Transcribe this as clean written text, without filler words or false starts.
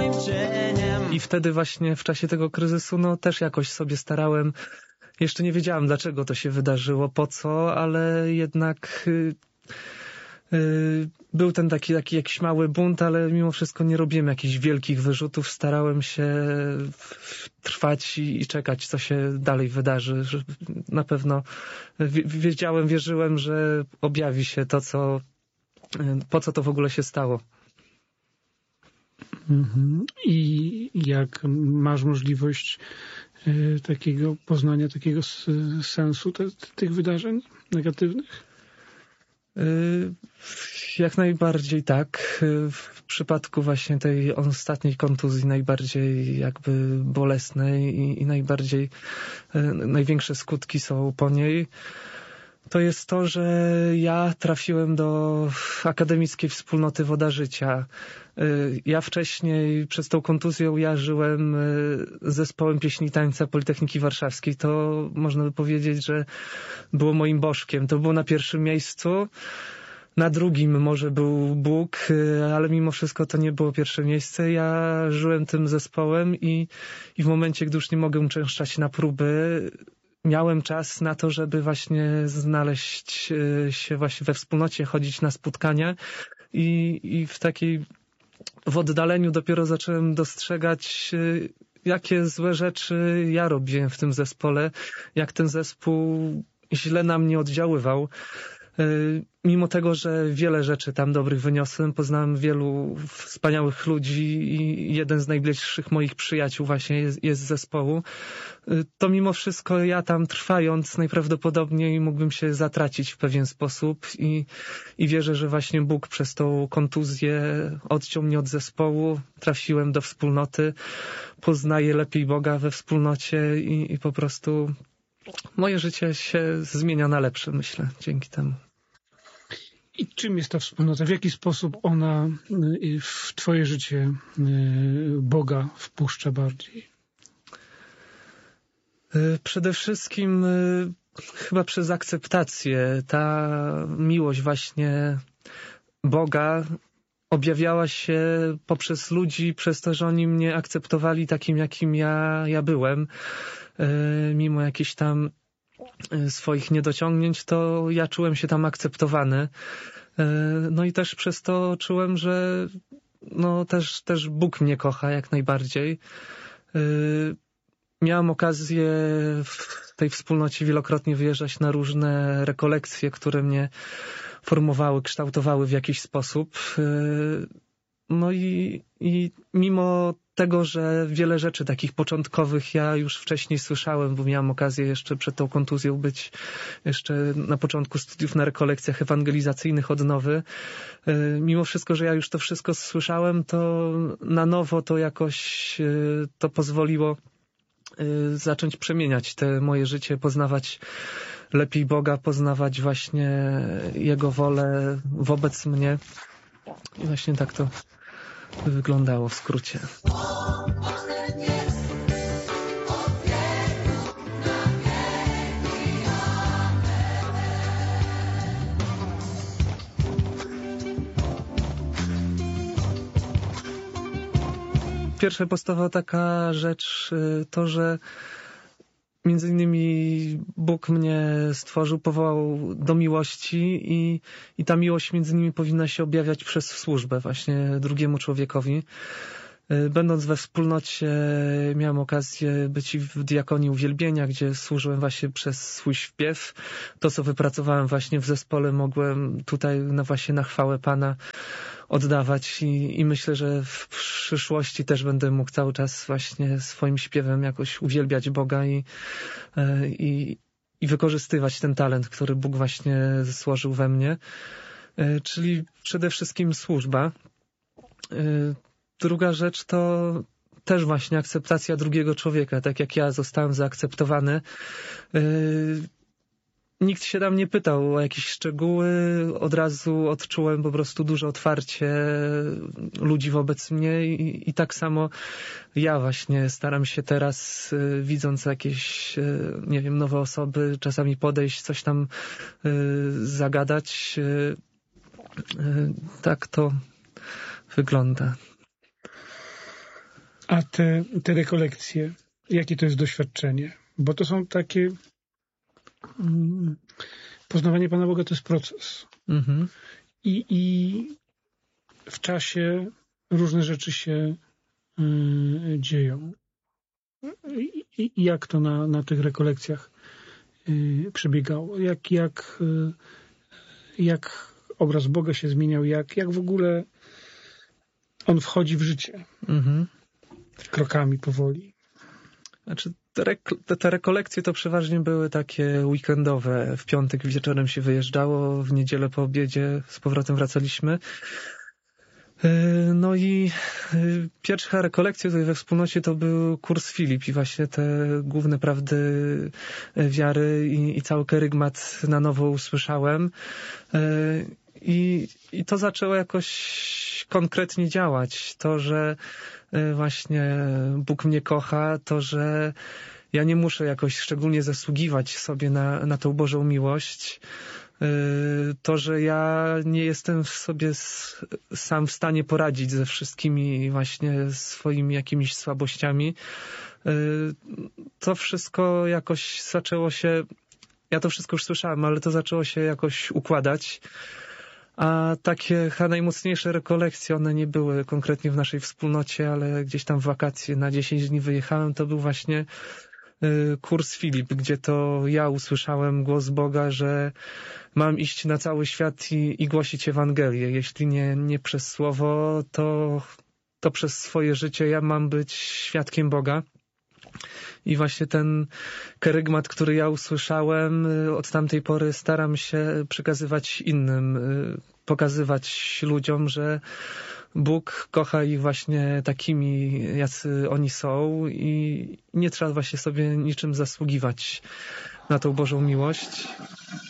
I wtedy właśnie w czasie tego kryzysu, no też jakoś sobie starałem, jeszcze nie wiedziałem dlaczego to się wydarzyło, po co, ale jednak był ten taki jakiś mały bunt, ale mimo wszystko nie robiłem jakichś wielkich wyrzutów, starałem się trwać i czekać, co się dalej wydarzy. Że na pewno wierzyłem, że objawi się to, po co to w ogóle się stało. I jak masz możliwość takiego poznania, takiego sensu tych wydarzeń negatywnych? Jak najbardziej tak. W przypadku właśnie tej ostatniej kontuzji najbardziej jakby bolesnej i największe skutki są po niej. To jest to, że ja trafiłem do akademickiej wspólnoty Woda Życia. Ja wcześniej przez tą kontuzją żyłem z zespołem pieśni i tańca Politechniki Warszawskiej. To można by powiedzieć, że było moim bożkiem. To było na pierwszym miejscu. Na drugim może był Bóg, ale mimo wszystko to nie było pierwsze miejsce. Ja żyłem tym zespołem i w momencie, gdy już nie mogłem uczęszczać na próby, miałem czas na to, żeby właśnie znaleźć się właśnie we wspólnocie, chodzić na spotkania i w oddaleniu dopiero zacząłem dostrzegać, jakie złe rzeczy ja robiłem w tym zespole, jak ten zespół źle na mnie oddziaływał. Mimo tego, że wiele rzeczy tam dobrych wyniosłem, poznałem wielu wspaniałych ludzi i jeden z najbliższych moich przyjaciół właśnie jest z zespołu, to mimo wszystko ja tam trwając najprawdopodobniej mógłbym się zatracić w pewien sposób i wierzę, że właśnie Bóg przez tą kontuzję odciął mnie od zespołu, trafiłem do wspólnoty, poznaję lepiej Boga we wspólnocie i po prostu moje życie się zmienia na lepsze, myślę, dzięki temu. I czym jest ta wspólnota? W jaki sposób ona w twoje życie Boga wpuszcza bardziej? Przede wszystkim chyba przez akceptację. Ta miłość właśnie Boga objawiała się poprzez ludzi, przez to, że oni mnie akceptowali takim, jakim ja byłem. Mimo jakichś tam swoich niedociągnięć, to ja czułem się tam akceptowany. No i też przez to czułem, że no też Bóg mnie kocha jak najbardziej. Miałem okazję w tej wspólnocie wielokrotnie wyjeżdżać na różne rekolekcje, które mnie formowały, kształtowały w jakiś sposób. No i mimo tego, że wiele rzeczy takich początkowych ja już wcześniej słyszałem, bo miałem okazję jeszcze przed tą kontuzją być jeszcze na początku studiów na rekolekcjach ewangelizacyjnych odnowy. Mimo wszystko, że ja już to wszystko słyszałem, to na nowo to jakoś to pozwoliło zacząć przemieniać te moje życie, poznawać lepiej Boga, poznawać właśnie Jego wolę wobec mnie. I właśnie tak to wyglądało w skrócie. Pierwsza podstawowa taka rzecz to, że między innymi Bóg mnie stworzył, powołał do miłości i ta miłość między nimi powinna się objawiać przez służbę właśnie drugiemu człowiekowi. Będąc we wspólnocie miałem okazję być w diakonii uwielbienia, gdzie służyłem właśnie przez swój śpiew. To, co wypracowałem właśnie w zespole, mogłem tutaj właśnie na chwałę Pana oddawać i myślę, że w przyszłości też będę mógł cały czas właśnie swoim śpiewem jakoś uwielbiać Boga i wykorzystywać ten talent, który Bóg właśnie złożył we mnie. Czyli przede wszystkim służba. Druga rzecz to też właśnie akceptacja drugiego człowieka, tak jak ja zostałem zaakceptowany. Nikt się tam nie pytał o jakieś szczegóły, od razu odczułem po prostu duże otwarcie ludzi wobec mnie i tak samo ja właśnie staram się teraz, widząc jakieś, nie wiem, nowe osoby, czasami podejść, coś tam zagadać. Tak to wygląda. A te rekolekcje, jakie to jest doświadczenie? Bo to są takie... Poznawanie Pana Boga to jest proces. Mhm. I w czasie różne rzeczy się dzieją. I jak to na tych rekolekcjach przebiegało? Jak obraz Boga się zmieniał? Jak w ogóle on wchodzi w życie? Mhm. Krokami powoli. Znaczy, te rekolekcje to przeważnie były takie weekendowe. W piątek wieczorem się wyjeżdżało, w niedzielę po obiedzie z powrotem wracaliśmy. No i pierwsza rekolekcja tutaj we wspólnocie to był kurs Filip i właśnie te główne prawdy wiary i cały kerygmat na nowo usłyszałem. I to zaczęło jakoś konkretnie działać. To, że właśnie Bóg mnie kocha, to, że ja nie muszę jakoś szczególnie zasługiwać sobie na tą Bożą miłość. To, że ja nie jestem sobie sam w stanie poradzić ze wszystkimi właśnie swoimi jakimiś słabościami. To wszystko jakoś zaczęło się, ja to wszystko już słyszałem, ale to zaczęło się jakoś układać. A takie najmocniejsze rekolekcje, one nie były konkretnie w naszej wspólnocie, ale gdzieś tam w wakacje na 10 dni wyjechałem, to był właśnie kurs Filip, gdzie to ja usłyszałem głos Boga, że mam iść na cały świat i głosić Ewangelię. Jeśli nie przez słowo, to przez swoje życie ja mam być świadkiem Boga. I właśnie ten kerygmat, który ja usłyszałem, od tamtej pory staram się przekazywać innym, pokazywać ludziom, że Bóg kocha ich właśnie takimi, jacy oni są i nie trzeba właśnie sobie niczym zasługiwać na tą Bożą miłość.